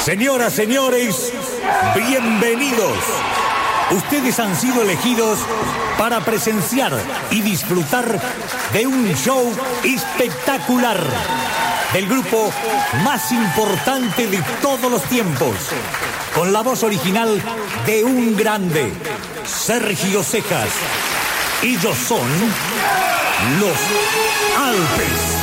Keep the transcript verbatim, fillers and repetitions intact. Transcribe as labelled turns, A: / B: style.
A: Señoras, señores, bienvenidos. Ustedes han sido elegidos para presenciar y disfrutar de un show espectacular del grupo más importante de todos los tiempos, con la voz original de un grande, Sergio Cejas. Ellos son los Alpes.